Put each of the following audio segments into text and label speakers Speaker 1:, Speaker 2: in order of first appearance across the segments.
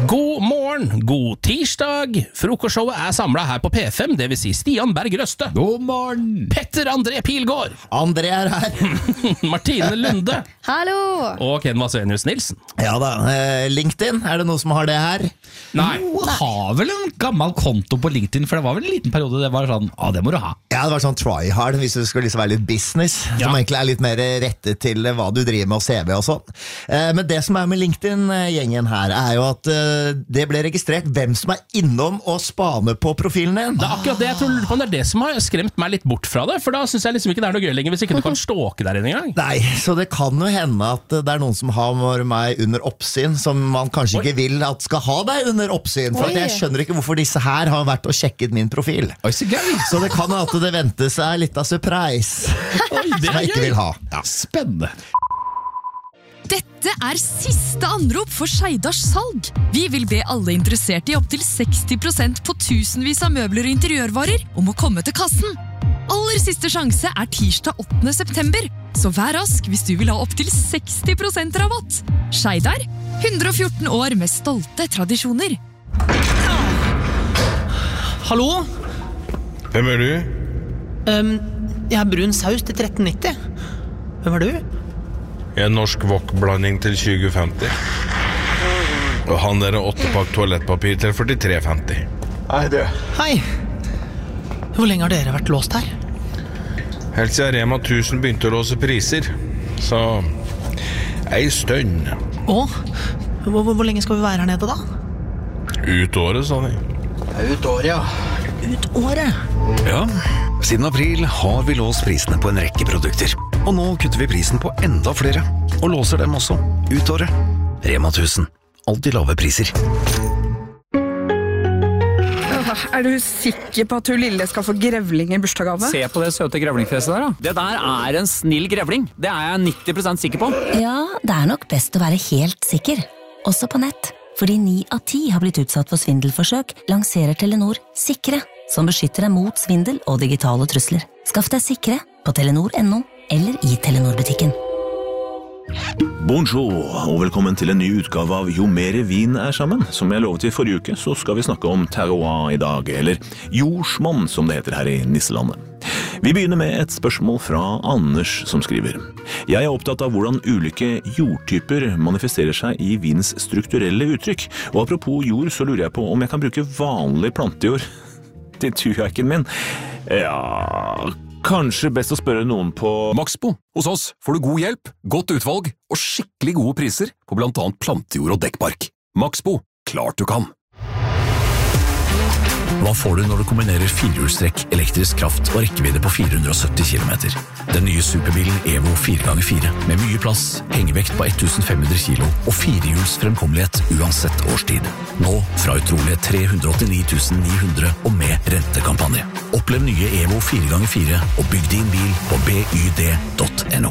Speaker 1: God morgen, god tirsdag. Frokostshowet samlet her på P5, det vil si Stian Berg Røste.
Speaker 2: God morgen.
Speaker 1: Petter André Pilgaard.
Speaker 3: André her.
Speaker 1: Martine Lunde.
Speaker 4: Hallo.
Speaker 1: Og Ken Vasenius Nilsen.
Speaker 3: Ja da, LinkedIn, det noe som har det her?
Speaker 1: Nei.
Speaker 2: Har vel en gammel konto på LinkedIn, for det var vel en liten periode det var sånn, det må du ha.
Speaker 3: Ja, det var sånn try hard, hvis du skal liksom være litt business, som egentlig litt mer rettet til hva du driver med og CV og sånn. Men det som med LinkedIn-gjengen her, jo at det ble registrert hvem som innom og spaner på profilen din.
Speaker 1: Det akkurat det jeg tror på, det som har skremt meg litt bort fra det, for da synes jeg liksom ikke det noe gøy lenger hvis ikke du kan stalke der inne en gang.
Speaker 3: Nei, så det kan jo hende at det noen som har meg under oppsyn, som man kanskje ikke vil at skal ha deg under oppsyn, for at jeg skjønner ikke hvorfor disse her har vært og sjekket min profil.
Speaker 2: Oi, så gøy!
Speaker 3: Så det kan at det venter seg litt av surprise.
Speaker 1: Oi, det
Speaker 3: som jeg ikke vil ha.
Speaker 2: Ja, spennende.
Speaker 5: Dette siste anrop for Skeidars salg. Vi vil be alle interesserte i opp til 60% på tusenvis av møbler og interiørvarer om å komme til kassen. Aller siste sjanse tirsdag 8. september, så vær rask hvis du vil ha opp til 60% rabatt. Skeidar, 114 år med stolte tradisjoner.
Speaker 6: Hallo?
Speaker 7: Hvem du?
Speaker 6: Jeg brun saus til 13,90. Hvem du?
Speaker 7: En norsk wok-blanding til 2050. Og han 8-pakk toalettpapir til 43,50.
Speaker 6: Hei. Hvor lenge har dere vært låst her?
Speaker 7: Helt siden Rema 1000 begynte å låse priser. Så ei stønn.
Speaker 6: Hvor lenge skal vi være her nede da?
Speaker 7: Ut året, sa de.
Speaker 6: Ut året, ja. Ut året?
Speaker 8: Ja, siden april har vi låst prisene på en rekke produkter. Og nå kutter vi prisen på enda flere, og låser dem også ut året. Rema 1000. Alltid lave priser.
Speaker 9: Du sikker på at hun lille skal få grevling i bursdagsgave?
Speaker 10: Se på det søte grevlingfjeset der da. Det der en snill grevling. Det jeg 90% sikker på.
Speaker 11: Ja, det nok best å være helt sikker. Også på nett. Fordi 9 av 10 har blitt utsatt for svindelforsøk, lanserer Telenor Sikre, som beskytter deg mot svindel og digitale trusler. Skaff deg Sikre på telenor.no eller i Telenor-butikken.
Speaker 12: Bonjour, og velkommen til en ny utgave av Jo mere vin sammen. Som jeg lovet i forrige uke, så skal vi snakke om terroir i dag, eller jordsmonn som det heter her i Nisselandet. Vi begynner med et spørsmål fra Anders som skriver. Jeg opptatt av hvordan ulike jordtyper manifesterer seg i vins strukturelle uttrykk. Og apropos jord, så lurer jeg på om jeg kan bruke vanlig plantejord til tujakken min. Ja, kanskje best å spørre noen på
Speaker 13: Maxbo. Hos oss får du god hjelp, godt utvalg og skikkelig gode priser på blant annet plantejord og dekkbark. Maxbo, klart du kan.
Speaker 14: Hva får du når du kombinerer firehjulstrekk, elektrisk kraft og rekkevidde på 470 km? Den nye superbilen Evo 4x4 med mye plass, hengevekt på 1500 kilo og firehjuls fremkommelighet uansett årstid. Nå fra utrolige 389 900 og med rentekampanje. Opplev nye Evo 4x4 og bygg din bil på byd.no.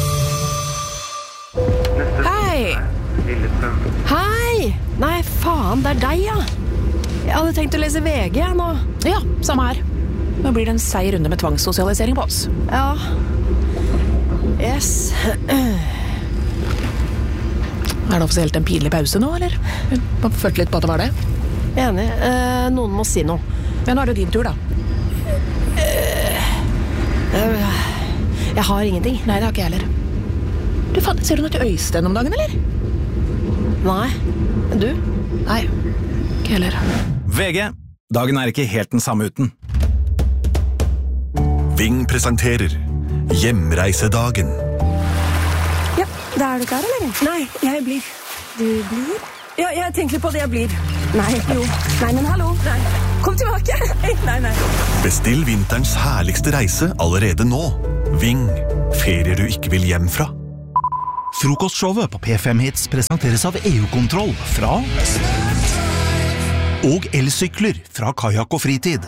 Speaker 4: Hei! Hei! Nei, faen, det deg, ja. Jeg hadde tenkt å lese VG nå.
Speaker 15: Ja, samme her. Nå blir det en seig runde med tvangssosialisering på oss.
Speaker 4: Ja. Yes.
Speaker 15: Det offisielt en pinlig pause nå, eller? Man følte litt på at det var det.
Speaker 4: Enig. Noen må si noe.
Speaker 15: Men nå det din tur, da.
Speaker 4: Jeg har ingenting.
Speaker 15: Nei, det har ikke jeg heller. Du, faen, ser du noe til Øystein om dagen, eller?
Speaker 4: Nei. Du?
Speaker 15: Nei, ikke heller.
Speaker 16: VG. Dagen ikke helt den samme uten.
Speaker 17: Ving presenterer Hjemreisedagen.
Speaker 9: Ja, da du klar, eller? Nei, jeg blir. Du blir? Ja, jeg tenker på det jeg blir. Nei, jo. Nei, men hallo. Nei. Kom tilbake. Nei.
Speaker 17: Bestill vinterens herligste reise allerede nå. Ving. Ferier du ikke vil hjem fra.
Speaker 18: Frokostshowet på P5 Hits presenteres av EU-kontroll fra og elsykler fra Kajak og Fritid.